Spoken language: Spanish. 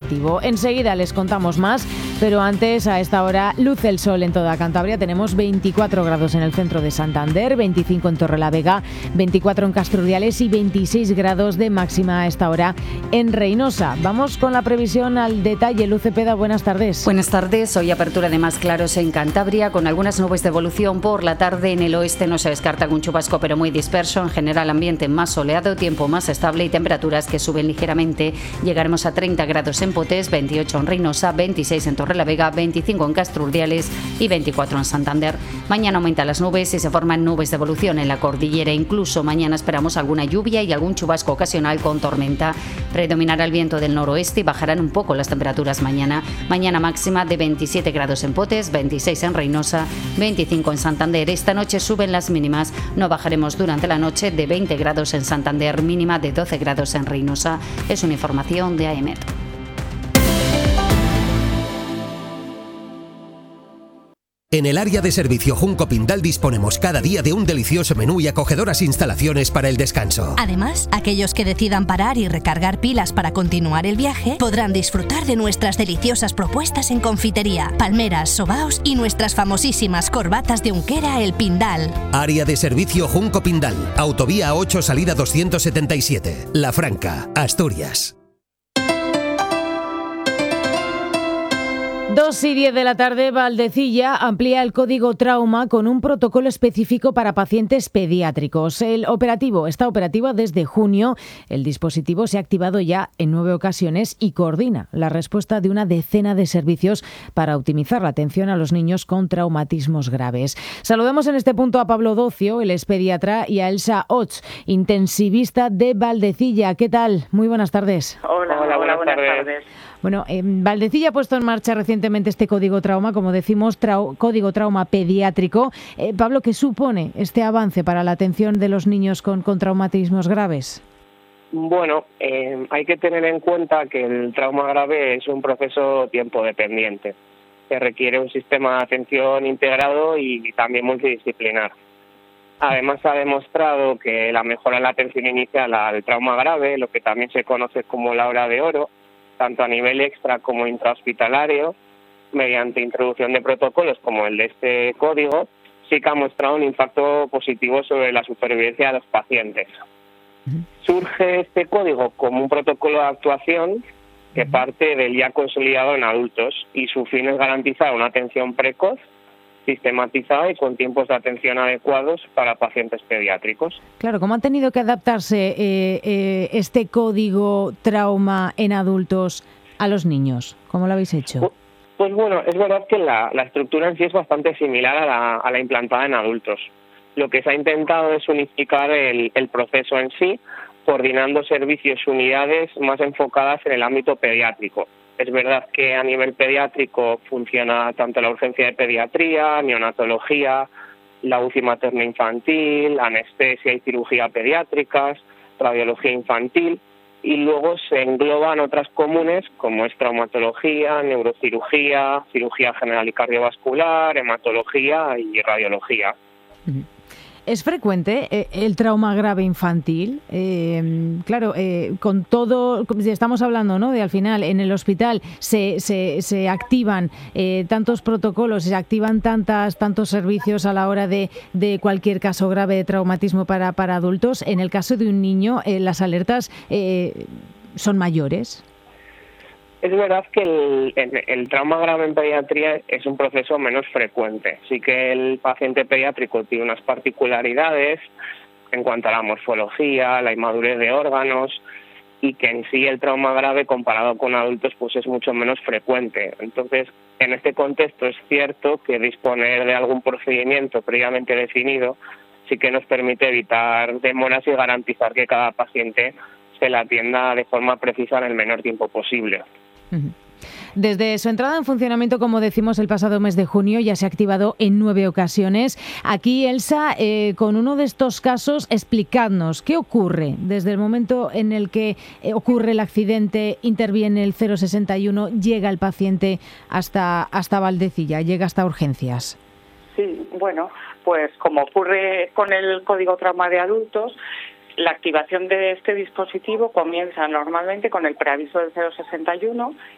positivo. Enseguida les contamos más, pero antes, a esta hora, luce el sol en toda Cantabria. Tenemos 24 grados en el centro de Santander, 25 en Torrelavega, 24 en Castrurdiales y 26 grados de máxima a esta hora en Reinosa. Vamos con la previsión al detalle. Luz Cepeda, buenas tardes. Buenas tardes. Hoy apertura de más claros en Cantabria, con algunas nubes de evolución por la tarde. En el oeste no se descarta algún chubasco, pero muy disperso. En general, ambiente más soleado, tiempo más estable y temperaturas que suben ligeramente. Llegaremos a 30 grados en Potés, 28 en Reinosa, 26 en Torrelavega, 25 en Castrurdiales y 24 en Santander. Mañana aumentan las nubes y se forman nubes de evolución en la cordillera. Incluso mañana esperamos alguna lluvia y algún chubasco ocasional con tormenta. Predominará el viento del noroeste y bajarán un poco las temperaturas mañana. Mañana máxima de 27 grados en Potés, 26 en Reinosa, 25 en Santander. Esta noche suben las mínimas. No bajaremos durante la noche, de 20 grados en Santander, mínima de 12 grados en Reinosa. Es una información de AEMET. En el área de servicio Junco Pindal disponemos cada día de un delicioso menú y acogedoras instalaciones para el descanso. Además, aquellos que decidan parar y recargar pilas para continuar el viaje podrán disfrutar de nuestras deliciosas propuestas en confitería, palmeras, sobaos y nuestras famosísimas corbatas de Unquera El Pindal. Área de servicio Junco Pindal, Autovía 8, salida 277, La Franca, Asturias. 2:10 de la tarde, Valdecilla amplía el código trauma con un protocolo específico para pacientes pediátricos. Está operativa desde junio. El dispositivo se ha activado ya en 9 ocasiones y coordina la respuesta de una decena de servicios para optimizar la atención a los niños con traumatismos graves. Saludamos en este punto a Pablo Docio, él es pediatra, y a Elsa Ots, intensivista de Valdecilla. ¿Qué tal? Muy buenas tardes. Hola, buenas tardes. Bueno, Valdecilla ha puesto en marcha recientemente este código trauma, como decimos, código trauma pediátrico. Pablo, ¿qué supone este avance para la atención de los niños con traumatismos graves? Bueno, hay que tener en cuenta que el trauma grave es un proceso tiempo dependiente, que requiere un sistema de atención integrado y también multidisciplinar. Además, se ha demostrado que la mejora en la atención inicial al trauma grave, lo que también se conoce como la hora de oro, tanto a nivel extra como intrahospitalario, mediante introducción de protocolos como el de este código, sí que ha mostrado un impacto positivo sobre la supervivencia de los pacientes. Surge este código como un protocolo de actuación que parte del ya consolidado en adultos y su fin es garantizar una atención precoz, sistematizada y con tiempos de atención adecuados para pacientes pediátricos. Claro, ¿cómo ha tenido que adaptarse este código trauma en adultos a los niños? ¿Cómo lo habéis hecho? Pues bueno, es verdad que la estructura en sí es bastante similar a la implantada en adultos. Lo que se ha intentado es unificar el proceso en sí, coordinando servicios y unidades más enfocadas en el ámbito pediátrico. Es verdad que a nivel pediátrico funciona tanto la urgencia de pediatría, neonatología, la UCI materno-infantil, anestesia y cirugía pediátricas, radiología infantil, y luego se engloban otras comunes como es traumatología, neurocirugía, cirugía general y cardiovascular, hematología y radiología. ¿Es frecuente el trauma grave infantil? Claro, con todo, estamos hablando, ¿no?, de al final en el hospital se activan tantos protocolos, se activan tantos servicios a la hora de cualquier caso grave de traumatismo para adultos. En el caso de un niño, las alertas son mayores. Es verdad que el trauma grave en pediatría es un proceso menos frecuente. Sí que el paciente pediátrico tiene unas particularidades en cuanto a la morfología, la inmadurez de órganos, y que en sí el trauma grave comparado con adultos pues es mucho menos frecuente. Entonces, en este contexto es cierto que disponer de algún procedimiento previamente definido sí que nos permite evitar demoras y garantizar que cada paciente se le atienda de forma precisa en el menor tiempo posible. Desde su entrada en funcionamiento, como decimos, el pasado mes de junio, ya se ha activado en 9 ocasiones. Aquí, Elsa, con uno de estos casos, explicadnos qué ocurre desde el momento en el que ocurre el accidente, interviene el 061, llega el paciente hasta Valdecilla, llega hasta urgencias. Sí, bueno, pues como ocurre con el código trauma de adultos, la activación de este dispositivo comienza normalmente con el preaviso del 061